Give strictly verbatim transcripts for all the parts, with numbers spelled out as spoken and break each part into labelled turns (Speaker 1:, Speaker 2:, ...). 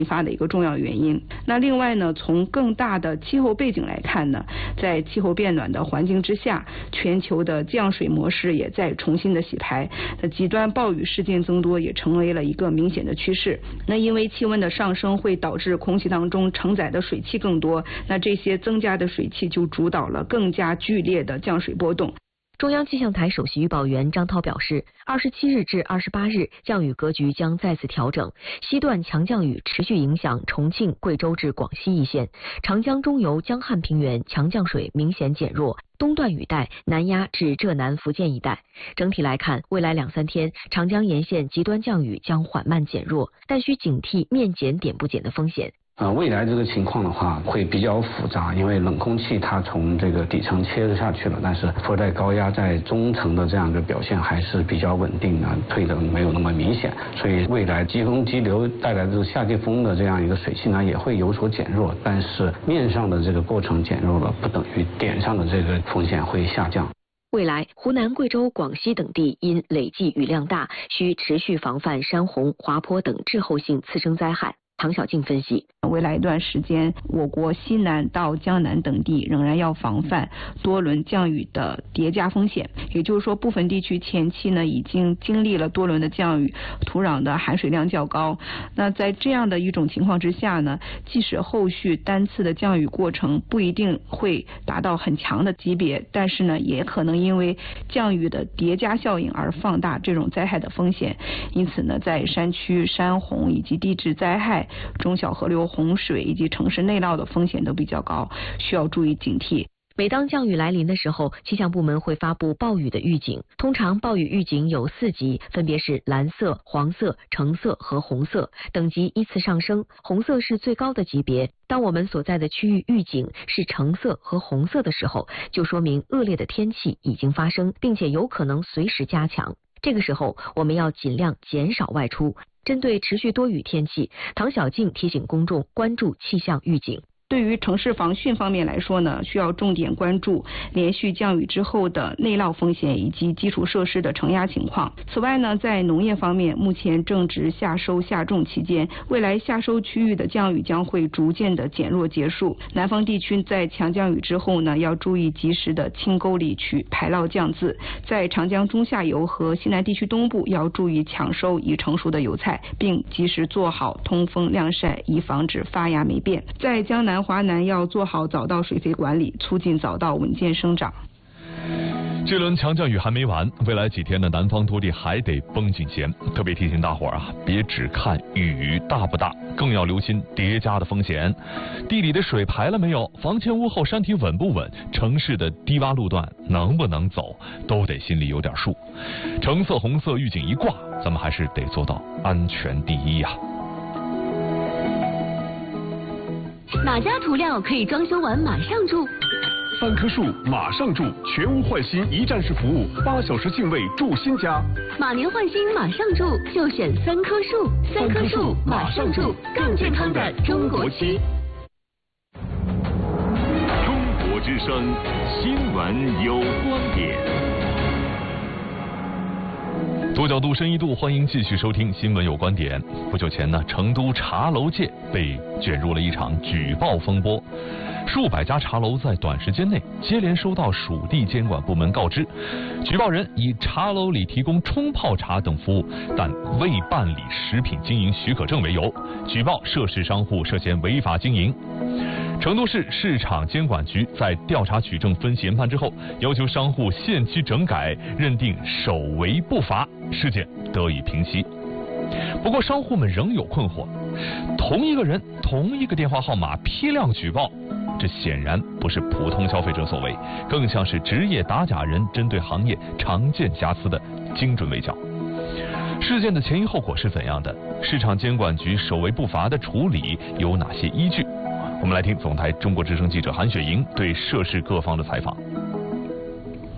Speaker 1: 引发的一个重要原因。那另外呢，从更大的气候背景来看呢，在气候变暖的环境之下，全球的降水模式也在重新的洗牌，那极端暴雨事件增多也成为了一个明显的趋势。那因为气温的上升会导致空气当中承载的水汽更多，那这些增加的水汽就主导了更加剧烈的降水波动。
Speaker 2: 中央气象台首席预报员张涛表示，二十七日至二十八日降雨格局将再次调整，西段强降雨持续影响重庆、贵州至广西一线，长江中游、江汉平原强降水明显减弱，东段雨带南压至浙南、福建一带。整体来看，未来两三天长江沿线极端降雨将缓慢减弱，但需警惕面减点不减的风险。
Speaker 3: 呃，未来这个情况的话会比较复杂，因为冷空气它从这个底层切下去了，但是附带高压在中层的这样一个表现还是比较稳定的，退的没有那么明显，所以未来季风激流带来的这个夏季风的这样一个水汽呢也会有所减弱，但是面上的这个过程减弱了，不等于点上的这个风险会下降。
Speaker 2: 未来，湖南、贵州、广西等地因累计雨量大，需持续防范山洪、滑坡等滞后性次生灾害。唐小静分析，
Speaker 1: 未来一段时间，我国西南到江南等地仍然要防范多轮降雨的叠加风险。也就是说，部分地区前期呢已经经历了多轮的降雨，土壤的含水量较高。那在这样的一种情况之下呢，即使后续单次的降雨过程不一定会达到很强的级别，但是呢，也可能因为降雨的叠加效应而放大这种灾害的风险。因此呢，在山区山洪以及地质灾害、中小河流洪水以及城市内涝的风险都比较高，需要注意警惕。
Speaker 2: 每当降雨来临的时候，气象部门会发布暴雨的预警。通常暴雨预警有四级，分别是蓝色、黄色、橙色和红色，等级依次上升。红色是最高的级别。当我们所在的区域预警是橙色和红色的时候，就说明恶劣的天气已经发生，并且有可能随时加强。这个时候，我们要尽量减少外出。针对持续多雨天气，唐小静提醒公众关注气象预警。
Speaker 1: 对于城市防汛方面来说呢，需要重点关注连续降雨之后的内涝风险以及基础设施的承压情况。此外呢，在农业方面，目前正值夏收夏种期间，未来夏收区域的降雨将会逐渐的减弱结束。南方地区在强降雨之后呢，要注意及时的清沟理渠、排涝降渍。在长江中下游和西南地区东部，要注意抢收已成熟的油菜，并及时做好通风晾晒，以防止发芽霉变。在江南华南要做好早稻水肥管理，促进早稻稳健生长。
Speaker 4: 这轮强降雨还没完，未来几天呢，南方多地还得绷紧弦。特别提醒大伙儿啊，别只看雨大不大，更要留心叠加的风险。地里的水排了没有？房前屋后山体稳不稳？城市的低洼路段能不能走？都得心里有点数。橙色、红色预警一挂，咱们还是得做到安全第一呀、啊。
Speaker 5: 哪家涂料可以装修完马上住？
Speaker 6: 三棵树马上住，全屋换新一站式服务，八小时净位住新家。
Speaker 5: 马年换新马上住，就选三棵树。三棵树马上住，更健康的中国区。
Speaker 6: 中国之声新闻有观点。
Speaker 4: 多角度深一度，欢迎继续收听新闻有观点。不久前呢，成都茶楼界被卷入了一场举报风波，数百家茶楼在短时间内接连收到属地监管部门告知，举报人以茶楼里提供冲泡茶等服务，但未办理食品经营许可证为由，举报涉事商户涉嫌违法经营。成都市市场监管局在调查取证、分析研判之后，要求商户限期整改，认定首违不罚，事件得以平息。不过商户们仍有困惑，同一个人、同一个电话号码批量举报，这显然不是普通消费者所为，更像是职业打假人针对行业常见瑕疵的精准围剿。事件的前因后果是怎样的？市场监管局首违不罚的处理有哪些依据？我们来听总台中国之声记者韩雪莹对涉事各方的采访。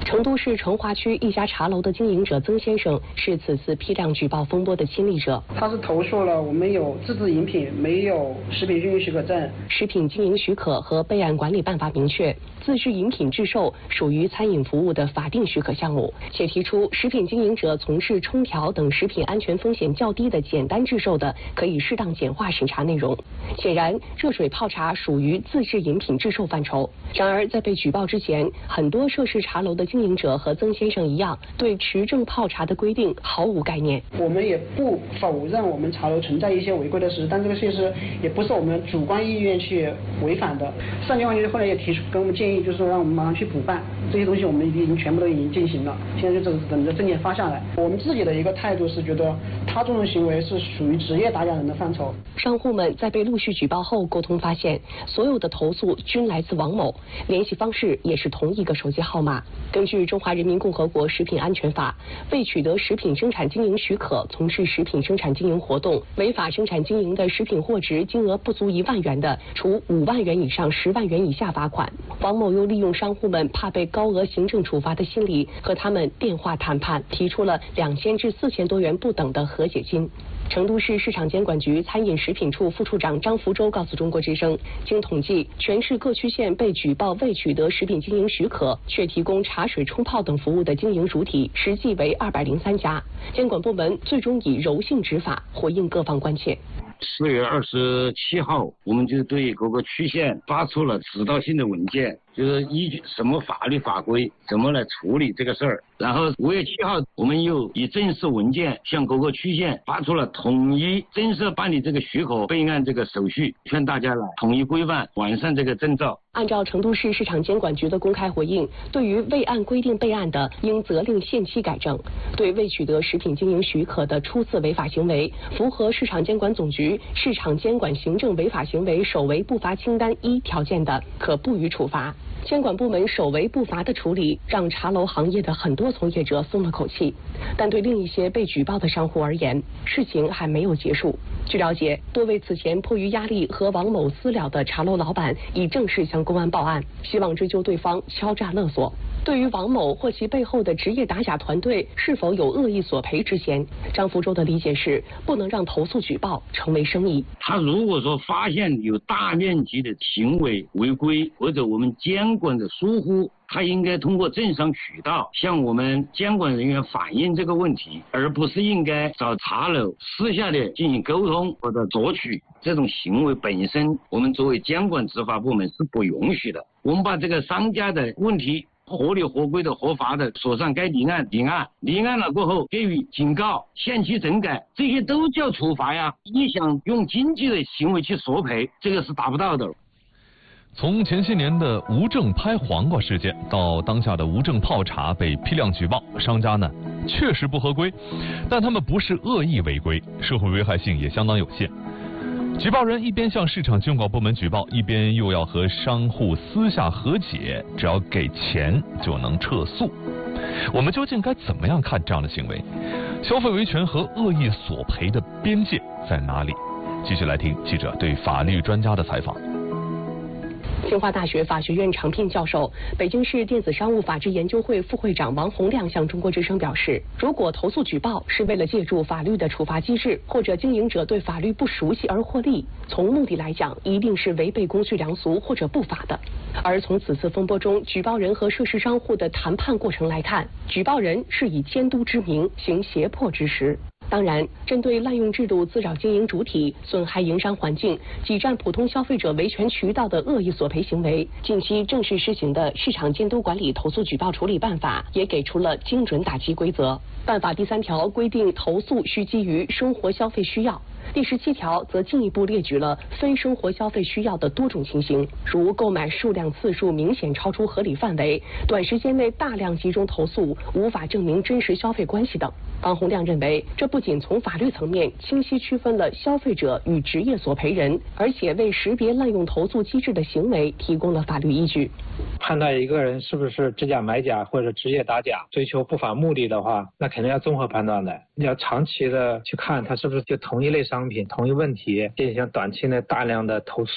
Speaker 7: 成都市成华区一家茶楼的经营者曾先生是此次批量举报风波的亲历者。
Speaker 8: 他是投诉了我们有自制饮品，没有食品经营许可证。
Speaker 7: 食品经营许可和备案管理办法明确，自制饮品制售属于餐饮服务的法定许可项目，且提出食品经营者从事冲调等食品安全风险较低的简单制售的，可以适当简化审查内容。显然，热水泡茶属于自制饮品制售范畴。然而，在被举报之前，很多涉事茶楼的经营者和曾先生一样，对持证泡茶的规定毫无概念。
Speaker 8: 我们也不否认我们茶楼存在一些违规的事，但这个事实也不是我们主观意愿去违反的。上级环境后来也提出跟我们建议，就是说让我们马上去补办这些东西，我们已经全部都已经进行了，现在就等着证件发下来。我们自己的一个态度是觉得他这种行为是属于职业打假人的范畴。
Speaker 7: 商户们在被陆续举报后沟通发现，所有的投诉均来自王某，联系方式也是同一个手机号码。根据《中华人民共和国食品安全法》，未取得食品生产经营许可从事食品生产经营活动，违法生产经营的食品货值金额不足一万元的，处五万元以上十万元以下罚款。王某又利用商户们怕被高额行政处罚的心理，和他们电话谈判，提出了两千至四千多元不等的和解金。成都市市场监管局餐饮食品处副处长张福洲告诉中国之声，经统计，全市各区县被举报未取得食品经营许可却提供茶水冲泡等服务的经营主体实际为二百零三家。监管部门最终以柔性执法回应各方关切。
Speaker 9: 四月二十七号，我们就对各个区县发出了指导性的文件，就是依据什么法律法规怎么来处理这个事儿。然后五月七号，我们又以正式文件向各个区县发出了统一正式办理这个许可备案这个手续，劝大家来统一规范完善这个证照。
Speaker 7: 按照成都市市场监管局的公开回应，对于未按规定备案的，应责令限期改正；对未取得食品经营许可的初次违法行为，符合市场监管总局市场监管行政违法行为首违不罚清单一条件的，可不予处罚。监管部门首违不罚的处理，让茶楼行业的很多从业者松了口气。但对另一些被举报的商户而言，事情还没有结束。据了解，多位此前迫于压力和王某私了的茶楼老板已正式向公安报案，希望追究对方敲诈勒索。对于王某或其背后的职业打假团队是否有恶意索赔之嫌，张福洲的理解是，不能让投诉举报成为生意。
Speaker 9: 他如果说发现有大面积的行为违规或者我们监管的疏忽，他应该通过正商渠道向我们监管人员反映这个问题，而不是应该找茶楼私下的进行沟通或者索取。这种行为本身，我们作为监管执法部门是不允许的。我们把这个商家的问题合理合规的合法的锁上该立案立案立案了过后给予警告限期整改，这些都叫处罚呀。你想用经济的行为去索赔，这个是达不到的。
Speaker 4: 从前些年的无证拍黄瓜事件到当下的无证泡茶被批量举报，商家呢确实不合规，但他们不是恶意违规，社会危害性也相当有限。举报人一边向市场监管部门举报，一边又要和商户私下和解，只要给钱就能撤诉。我们究竟该怎么样看这样的行为？消费维权和恶意索赔的边界在哪里？继续来听记者对法律专家的采访。
Speaker 7: 清华大学法学院常聘教授、北京市电子商务法治研究会副会长王洪亮向中国之声表示，如果投诉举报是为了借助法律的处罚机制，或者经营者对法律不熟悉而获利，从目的来讲，一定是违背公序良俗或者不法的。而从此次风波中举报人和涉事商户的谈判过程来看，举报人是以监督之名行胁迫之实。当然，针对滥用制度滋扰经营主体、损害营商环境、挤占普通消费者维权渠道的恶意索赔行为，近期正式施行的《市场监督管理投诉举报处理办法》也给出了精准打击规则。办法第三条规定，投诉需基于生活消费需要。第十七条则进一步列举了非生活消费需要的多种情形，如购买数量次数明显超出合理范围、短时间内大量集中投诉、无法证明真实消费关系等。王洪亮认为，这不仅从法律层面清晰区分了消费者与职业索赔人，而且为识别滥用投诉机制的行为提供了法律依据。
Speaker 10: 判断一个人是不是知假买假或者职业打假，追求不法目的的话，那肯定要综合判断的。你要长期的去看他是不是就同一类商品、同一问题进行短期内大量的投诉，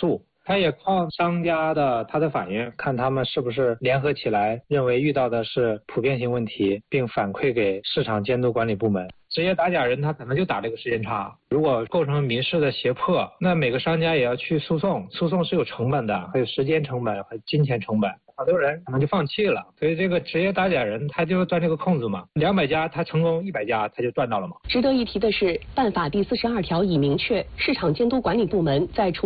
Speaker 10: 他也靠商家的他的反应，看他们是不是联合起来认为遇到的是普遍性问题，并反馈给市场监督管理部门。职业打假人他可能就打这个时间差，如果构成民事的胁迫，那每个商家也要去诉讼，诉讼是有成本的，还有时间成本，还有金钱成本，好多人可能就放弃了。所以这个职业打假人他就钻这个空子嘛，两百家他成功一百家他就赚到了嘛。
Speaker 7: 值得一提的是，办法第四十二条已明确，市场监督管理部门在处